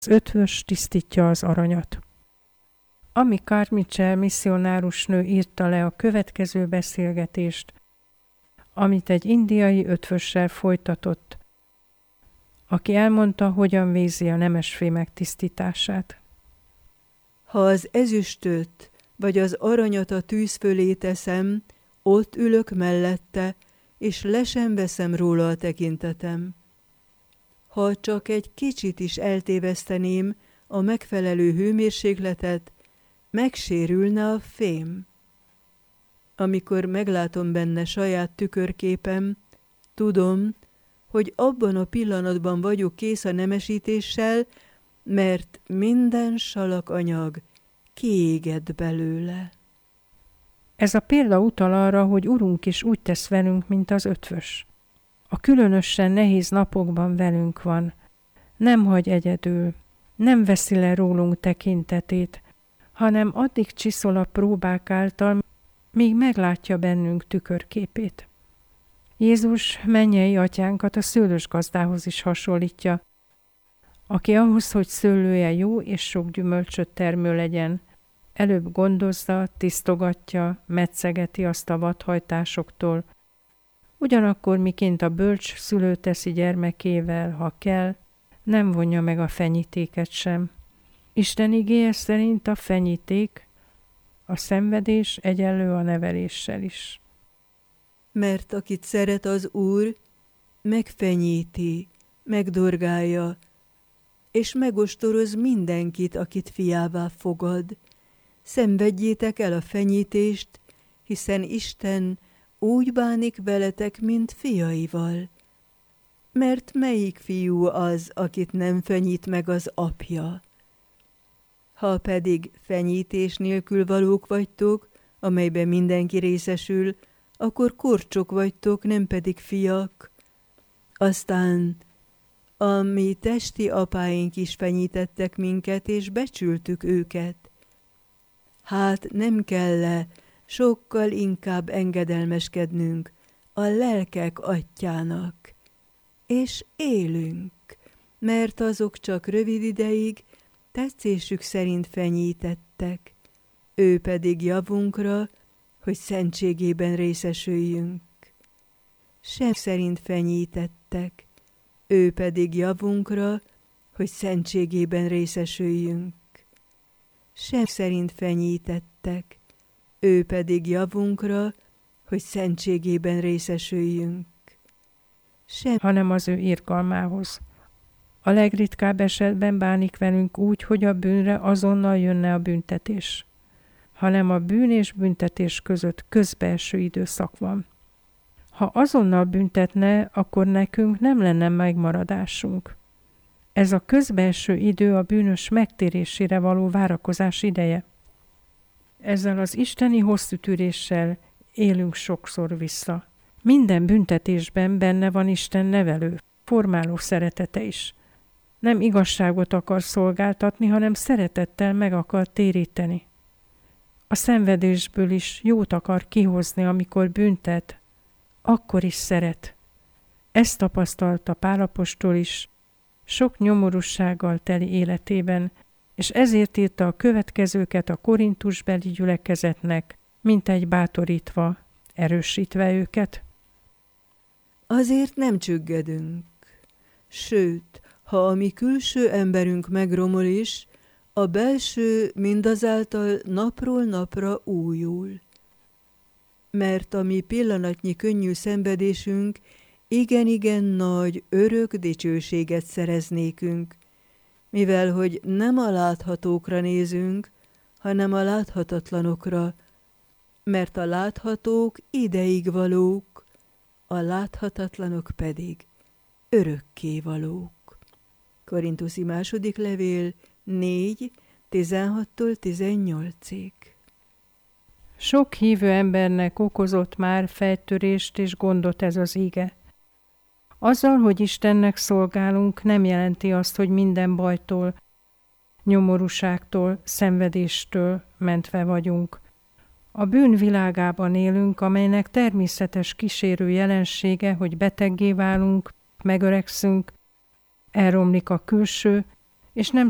ötvös tisztítja az aranyat. Ami Carmichael misszionárusnő írta le a következő beszélgetést, amit egy indiai ötvössel folytatott, aki elmondta, hogyan végzi a nemesfémek tisztítását. Ha az ezüstöt vagy az aranyat a tűz fölé teszem, ott ülök mellette, és le sem veszem róla a tekintetem. Ha csak egy kicsit is eltéveszteném a megfelelő hőmérsékletet, megsérülne a fém. Amikor meglátom benne saját tükörképem, tudom, hogy abban a pillanatban vagyok kész a nemesítéssel, mert minden salakanyag kiégett belőle. Ez a példa utal arra, hogy Urunk is úgy tesz velünk, mint az ötvös. A különösen nehéz napokban velünk van. Nem hagy egyedül, nem veszi le rólunk tekintetét, hanem addig csiszol a próbák által, míg meglátja bennünk tükörképét. Jézus mennyei atyánkat a szőlősgazdához is hasonlítja, aki ahhoz, hogy szőlője jó és sok gyümölcsöt termő legyen, előbb gondozza, tisztogatja, metszegeti azt a vadhajtásoktól, ugyanakkor miként a bölcs szülő teszi gyermekével, ha kell, nem vonja meg a fenyítéket sem. Isten igéje szerint a fenyíték, a szenvedés egyenlő a neveléssel is. Mert akit szeret az Úr, megfenyíti, megdorgálja, és megostoroz mindenkit, akit fiává fogad. Szenvedjétek el a fenyítést, hiszen Isten úgy bánik veletek, mint fiaival. Mert melyik fiú az, akit nem fenyít meg az apja? Ha pedig fenyítés nélkül valók vagytok, amelyben mindenki részesül, akkor korcsok vagytok, nem pedig fiak. Aztán a mi testi apáink is fenyítettek minket, és becsültük őket. Hát nem kell-e sokkal inkább engedelmeskednünk a lelkek atyjának, és élünk, mert azok csak rövid ideig tetszésük szerint fenyítettek, ő pedig javunkra, hogy szentségében részesüljünk. Sem szerint fenyítettek, ő pedig javunkra, hogy szentségében részesüljünk. Sem szerint fenyítettek, ő pedig javunkra, hogy szentségében részesüljünk. Sem, hanem az ő irgalmához. A legritkább esetben bánik velünk úgy, hogy a bűnre azonnal jönne a büntetés, hanem a bűn és büntetés között közbeeső időszak van. Ha azonnal büntetne, akkor nekünk nem lenne megmaradásunk. Ez a közbeeső idő a bűnös megtérésére való várakozás ideje. Ezzel az isteni hosszútűréssel élünk sokszor vissza. Minden büntetésben benne van Isten nevelő, formáló szeretete is. Nem igazságot akar szolgáltatni, hanem szeretettel meg akar téríteni. A szenvedésből is jót akar kihozni, amikor büntet, akkor is szeret. Ezt tapasztalta Pál apostol is, sok nyomorúsággal teli életében, és ezért írta a következőket a korintusbeli gyülekezetnek, mintegy bátorítva, erősítve őket. Azért nem csüggedünk. Sőt, ha a mi külső emberünk megromol is, a belső mindazáltal napról napra újul. Mert a mi pillanatnyi könnyű szenvedésünk igen-igen nagy, örök dicsőséget szerez nékünk, mivel hogy nem a láthatókra nézünk, hanem a láthatatlanokra, mert a láthatók ideig valók, a láthatatlanok pedig örökkévalók. Korinthusi második levél 4, 16-tól 18-ig. Sok hívő embernek okozott már fejtörést és gondot ez az ige. Azzal, hogy Istennek szolgálunk, nem jelenti azt, hogy minden bajtól, nyomorúságtól, szenvedéstől mentve vagyunk. A bűn világában élünk, amelynek természetes kísérő jelensége, hogy beteggé válunk, megöregszünk, elromlik a külső, és nem